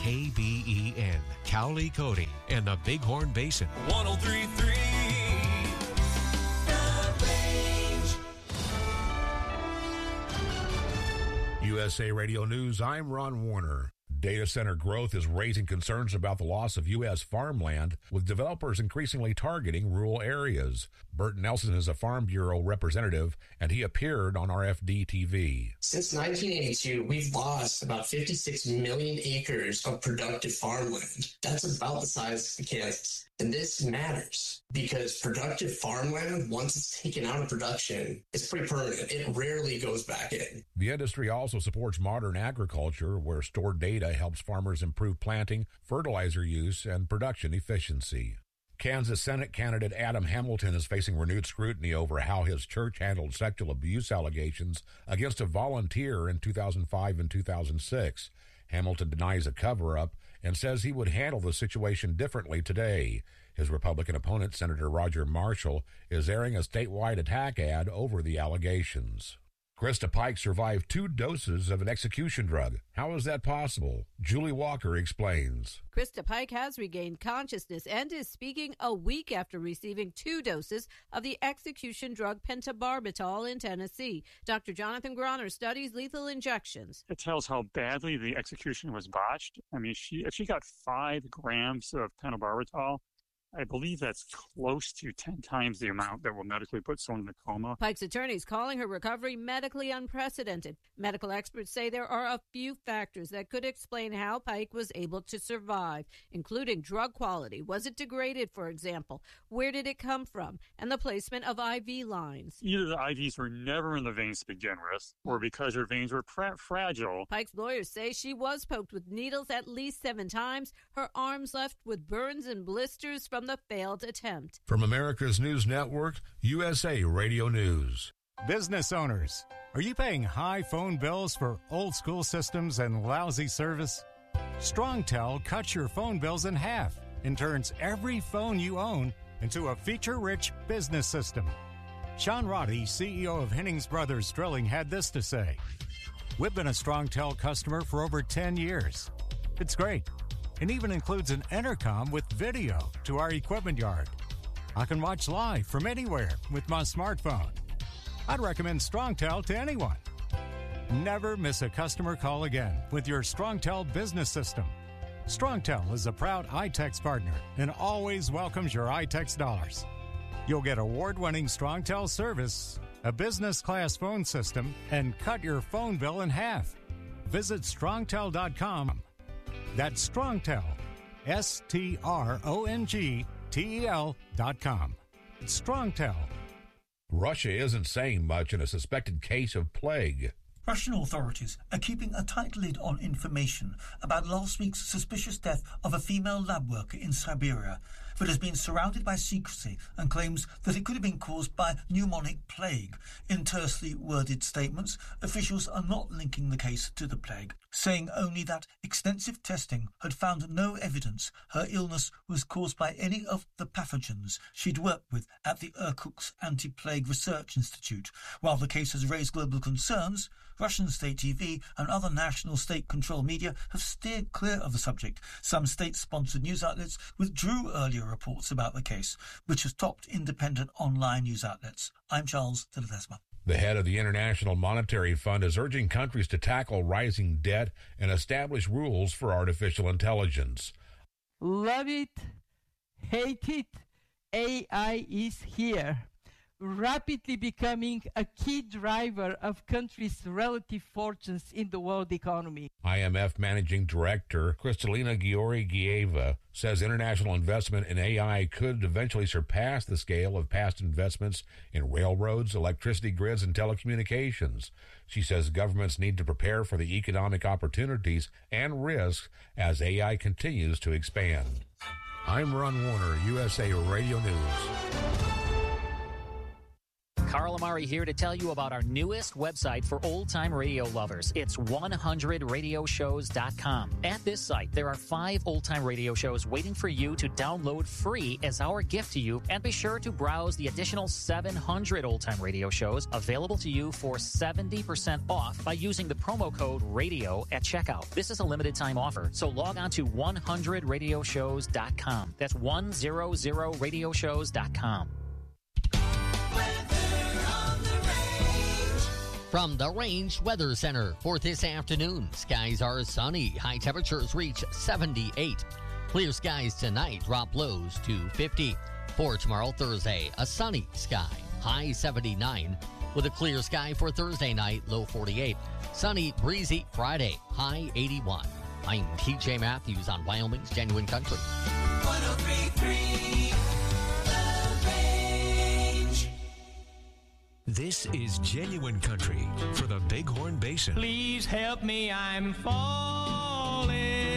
KBEN, Cowley, Cody, and the Bighorn Basin. 103.3 The Range. USA Radio News, I'm Ron Warner. Data center growth is raising concerns about the loss of U.S. farmland, with developers increasingly targeting rural areas. Bert Nelson is a Farm Bureau representative, and he appeared on RFD TV. Since 1982, we've lost about 56 million acres of productive farmland. That's about the size of Kansas. And this matters because productive farmland, once it's taken out of production, it's pretty permanent. It rarely goes back in. The industry also supports modern agriculture, where stored data helps farmers improve planting, fertilizer use, and production efficiency. Kansas Senate candidate Adam Hamilton is facing renewed scrutiny over how his church handled sexual abuse allegations against a volunteer in 2005 and 2006. Hamilton denies a cover-up and says he would handle the situation differently today. His Republican opponent, Senator Roger Marshall, is airing a statewide attack ad over the allegations. Krista Pike survived 2 doses of an execution drug. How is that possible? Julie Walker explains. Krista Pike has regained consciousness and is speaking a week after receiving 2 doses of the execution drug pentobarbital in Tennessee. Dr. Jonathan Groner studies lethal injections. It tells how badly the execution was botched. I mean, if she got 5 grams of pentobarbital, I believe that's close to 10 times the amount that will medically put someone in a coma. Pike's attorneys calling her recovery medically unprecedented. Medical experts say there are a few factors that could explain how Pike was able to survive, including drug quality. Was it degraded, for example? Where did it come from? And the placement of IV lines. Either the IVs were never in the veins to begin with, or because her veins were fragile. Pike's lawyers say she was poked with needles at least 7 times, her arms left with burns and blisters from the failed attempt. From America's News Network, USA Radio News. Business owners, are you paying high phone bills for old school systems and lousy service? StrongTel cuts your phone bills in half and turns every phone you own into a feature-rich business system. Sean Roddy, CEO of Hennings Brothers Drilling, had this to say. We've been a StrongTel customer for over 10 years. It's great. It even includes an intercom with video to our equipment yard. I can watch live from anywhere with my smartphone. I'd recommend StrongTel to anyone. Never miss a customer call again with your StrongTel business system. StrongTel is a proud iTex partner and always welcomes your iTex dollars. You'll get award-winning StrongTel service, a business-class phone system, and cut your phone bill in half. Visit StrongTel.com. That's StrongTel, StrongTel.com. It's StrongTel. Russia isn't saying much in a suspected case of plague. Russian authorities are keeping a tight lid on information about last week's suspicious death of a female lab worker in Siberia that has been surrounded by secrecy and claims that it could have been caused by pneumonic plague. In tersely worded statements, officials are not linking the case to the plague, saying only that extensive testing had found no evidence her illness was caused by any of the pathogens she'd worked with at the Irkutsk Anti-Plague Research Institute. While the case has raised global concerns, Russian state TV and other national state-controlled media have steered clear of the subject. Some state-sponsored news outlets withdrew earlier reports about the case, which has topped independent online news outlets. I'm Charles de Ledesma. The head of the International Monetary Fund is urging countries to tackle rising debt and establish rules for artificial intelligence. Love it, hate it, AI is here, rapidly becoming a key driver of countries' relative fortunes in the world economy. IMF Managing Director Kristalina Georgieva says international investment in AI could eventually surpass the scale of past investments in railroads, electricity grids, and telecommunications. She says governments need to prepare for the economic opportunities and risks as AI continues to expand. I'm Ron Warner, USA Radio News. Carl Amari here to tell you about our newest website for old-time radio lovers. It's 100radioshows.com. At this site, there are 5 old-time radio shows waiting for you to download free as our gift to you, and be sure to browse the additional 700 old-time radio shows available to you for 70% off by using the promo code RADIO at checkout. This is a limited time offer, so log on to 100radioshows.com. That's 100radioshows.com. From the Range Weather Center for this afternoon, skies are sunny. High temperatures reach 78. Clear skies tonight, drop lows to 50. For tomorrow, Thursday, a sunny sky, high 79. With a clear sky for Thursday night, low 48. Sunny, breezy Friday, high 81. I'm TJ Matthews on Wyoming's Genuine Country. 103.3 This is Genuine Country for the Bighorn Basin. Please help me, I'm falling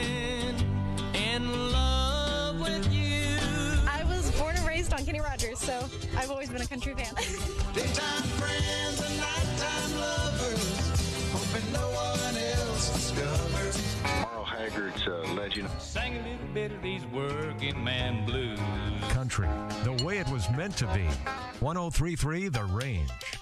in love with you. I was born and raised on Kenny Rogers, so I've always been a country fan. Daytime friends and nighttime lovers, hoping no one else discovers. Merle Haggard's legend. Sang a little bit of these working man blues. Country, the way it was meant to be. 103.3 The Range.